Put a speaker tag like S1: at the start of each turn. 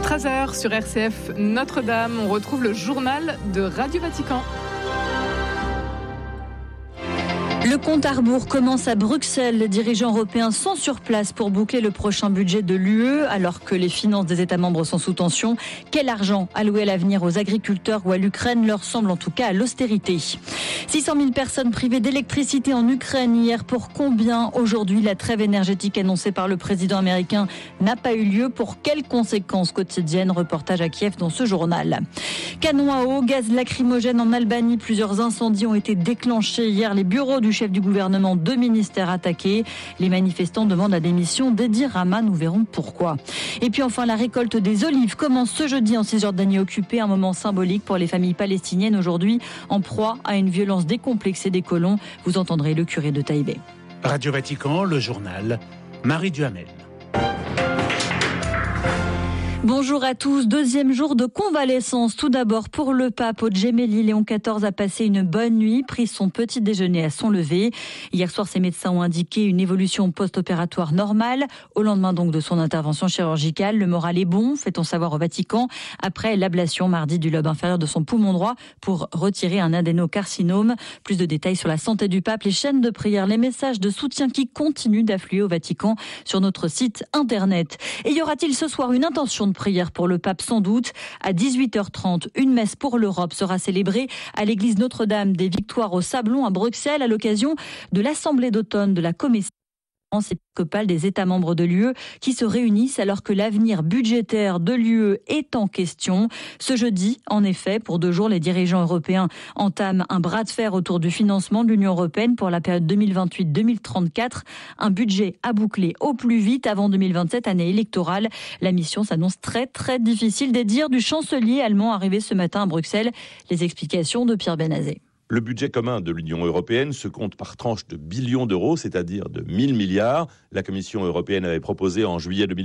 S1: 13h sur RCF Notre-Dame, on retrouve le journal de Radio Vatican.
S2: Le compte à rebours commence à Bruxelles. Les dirigeants européens sont sur place pour boucler le prochain budget de l'UE, alors que les finances des États membres sont sous tension. Quel argent alloué à l'avenir aux agriculteurs ou à l'Ukraine leur semble en tout cas à l'austérité. 600 000 personnes privées d'électricité en Ukraine hier. Pour combien aujourd'hui la trêve énergétique annoncée par le président américain n'a pas eu lieu? Pour quelles conséquences quotidiennes? Reportage à Kiev dans ce journal. Canon à eau, gaz lacrymogène en Albanie. Plusieurs incendies ont été déclenchés hier. Les bureaux du chef du gouvernement, 2 ministères attaqués. Les manifestants demandent la démission d'Edi Rama. Nous verrons pourquoi. Et puis enfin, la récolte des olives commence ce jeudi en Cisjordanie occupée. Un moment symbolique pour les familles palestiniennes aujourd'hui en proie à une violence décomplexée des colons. Vous entendrez le curé de Taïbé.
S3: Radio Vatican, le journal, Marie Duhamel.
S2: Bonjour à tous. Deuxième jour de convalescence. Tout d'abord pour le pape au Gemelli. Léon XIV a passé une bonne nuit, pris son petit déjeuner à son lever. Hier soir, ses médecins ont indiqué une évolution post-opératoire normale. Au lendemain donc de son intervention chirurgicale, le moral est bon, fait-on savoir au Vatican, après l'ablation mardi du lobe inférieur de son poumon droit pour retirer un adénocarcinome. Plus de détails sur la santé du pape, les chaînes de prière, les messages de soutien qui continuent d'affluer au Vatican sur notre site internet. Et y aura-t-il ce soir une intention de prière pour le pape? Sans doute. À 18h30, une messe pour l'Europe sera célébrée à l'église Notre-Dame des Victoires au Sablon à Bruxelles à l'occasion de l'Assemblée d'automne de la Commission épiscopale des États membres de l'UE qui se réunissent alors que l'avenir budgétaire de l'UE est en question. Ce jeudi, en effet, pour 2 jours, les dirigeants européens entament un bras de fer autour du financement de l'Union européenne pour la période 2028-2034. Un budget à boucler au plus vite avant 2027, année électorale. La mission s'annonce très très difficile. Des dires du chancelier allemand arrivé ce matin à Bruxelles. Les explications de Pierre Benazet.
S4: Le budget commun de l'Union européenne se compte par tranches de billions d'euros, c'est-à-dire de 1000 milliards. La Commission européenne avait proposé en juillet 2020